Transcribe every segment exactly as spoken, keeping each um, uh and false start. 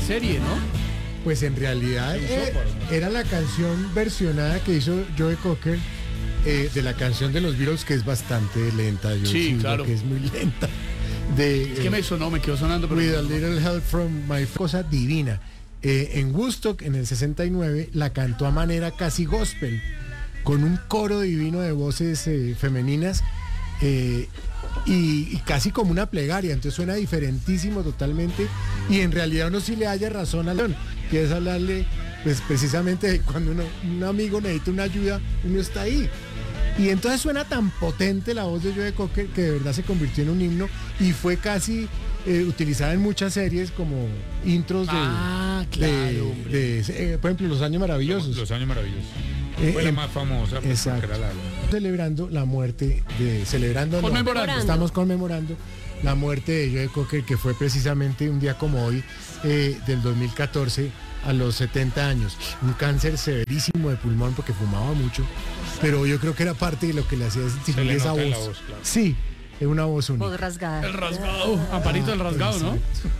serie, ¿no? Pues en realidad eh, era la canción versionada que hizo Joe Cocker eh, de la canción de los Beatles, que es bastante lenta. Yo Sí, digo claro. que es muy lenta. De, Es que me sonó, me quedó sonando. Pero... With a little help from my... Cosa divina. Eh, en Woodstock, en el sesenta y nueve, la cantó a manera casi gospel, con un coro divino de voces eh, femeninas eh, y, y casi como una plegaria. Entonces suena diferentísimo totalmente, y en realidad uno sí le halla razón a León, que es hablarle pues precisamente de cuando uno, un amigo necesita una ayuda, uno está ahí. Y entonces suena tan potente la voz de Joe Cocker que de verdad se convirtió en un himno y fue casi eh, utilizada en muchas series como intros de, ah, claro, de, de eh, por ejemplo, Los Años Maravillosos. Los, los Años Maravillosos. Eh, Fue la eh, más famosa, pues, porque era la... Celebrando la muerte de... Celebrando... no, Conmemorando. estamos conmemorando la muerte de Joe Cocker, que fue precisamente un día como hoy, eh, del dos mil catorce, a los setenta años. Un cáncer severísimo de pulmón porque fumaba mucho, pero yo creo que era parte de lo que le hacía Se le esa nota voz. en la voz, claro. Sí, es una voz única. Voz rasgada. El rasgado, Amparito del rasgado, ¿no?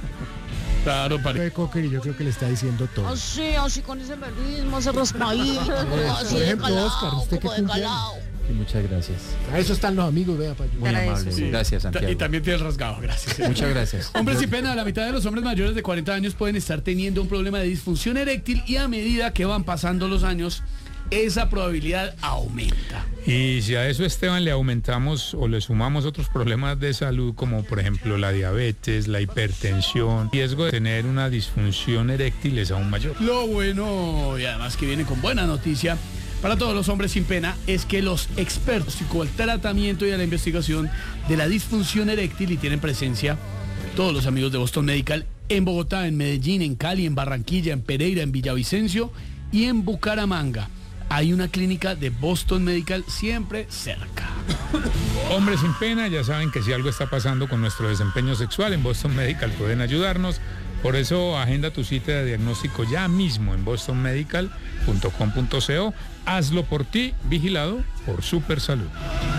Claro, Parito. Joe Cocker, y yo creo que le está diciendo todo. Así, así con ese verdismo, ese raspadito, así Por de ejemplo, calado, Oscar, ¿usted qué como de cumple calado. Sí, muchas gracias. A eso están los amigos, vea, Payo. Muy Para amable. eso, sí. Gracias, Santiago. Y también tiene el rasgado, gracias. Muchas gracias. Hombres sin pena, la mitad de los hombres mayores de cuarenta años pueden estar teniendo un problema de disfunción eréctil, y a medida que van pasando los años, esa probabilidad aumenta. Y si a eso, Esteban, le aumentamos o le sumamos otros problemas de salud, como por ejemplo la diabetes, la hipertensión, el riesgo de tener una disfunción eréctil es aún mayor. Lo bueno, y además que viene con buena noticia para todos los hombres sin pena, es que los expertos al tratamiento y a la investigación de la disfunción eréctil, y tienen presencia todos los amigos de Boston Medical en Bogotá, en Medellín, en Cali, en Barranquilla, en Pereira, en Villavicencio y en Bucaramanga. Hay una clínica de Boston Medical siempre cerca. Hombres sin pena, ya saben que si algo está pasando con nuestro desempeño sexual, en Boston Medical pueden ayudarnos. Por eso agenda tu cita de diagnóstico ya mismo en boston medical punto com punto co. Hazlo por ti, vigilado por Super Salud.